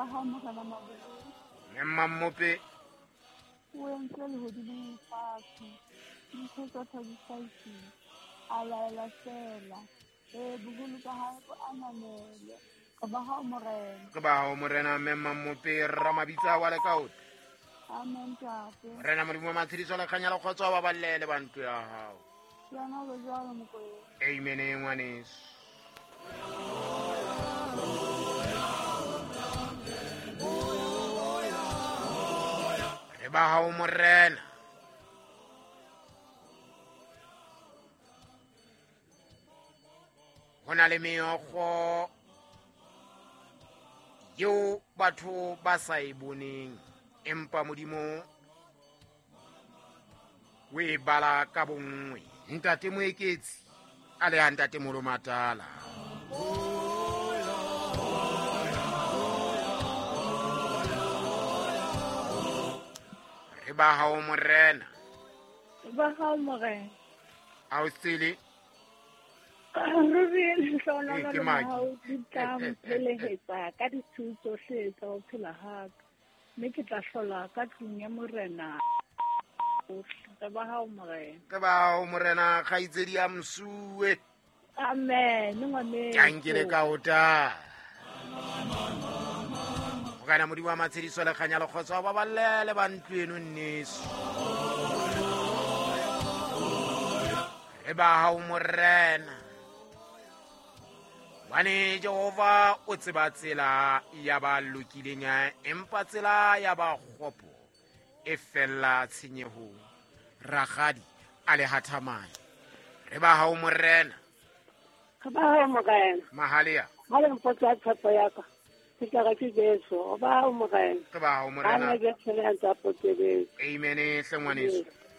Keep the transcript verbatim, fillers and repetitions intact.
ba ha mogala mabolo Memma Mmope o entse le hodile fatshe ntho tsa thabisaisi a laela fela e bogolo ka ha bo ananele ka ba ha morena ke ba o morena Memma Mmope ra mabitsa wa le kaot amen tate rena modimo wa matshediso le kganya le kgotso ba ballele bantu ya hao yana go jalo mokoeng amen ngwaneso re ba ha o morena hona le meokgo yo batho ba sa e boneng empa modimo we bala ka bongwe ntate moeketsi a le ha ntate molomatala re ba ha o morena ba ha morena a o sele re re sona Eh, ke le maki. ha o ditla mpelehetsa ka dithuto se tsa o phela haka mme ke tla hlola ka tlung ya morena re ba ha morena ke ba o morena kgaitsedi ya msue amen ngwane tankele ka ota o kana modimo wa matshediso le kganya le kgotso ba ballele ba ntlo eno nneso re ba ha o morena wane Jehova o tseba tsela ya ba lokileng empa tsela ya ba kgopo e fella tshenyeho ragadi a le hathamane re ba ha o morena ka ba ha morena mahalia ha le mpotsa tshepo ya ka ke tla ga ke beso ba ha morena ke ba ha o ana morena ke tsela ya tsa potele amen hle ngwaneso